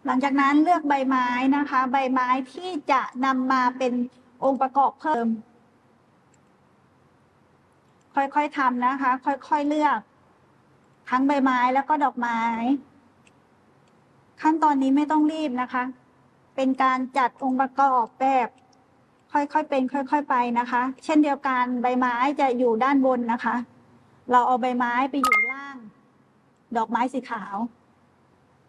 หลังจากนั้นเลือกใบไม้นะคะ ใบไม้ที่จะนำมาเป็นองค์ประกอบเพิ่ม ค่อยๆทำนะคะ ค่อยๆเลือกทั้งใบไม้แล้วก็ดอกไม้ ขั้นตอนนี้ไม่ต้องรีบนะคะ เป็นการจัดองค์ประกอบแบบค่อยๆเป็นค่อยๆไปนะคะ เช่นเดียวกันใบไม้จะอยู่ด้านบนนะคะ เราเอาใบไม้ไปอยู่ล่างดอกไม้สีขาว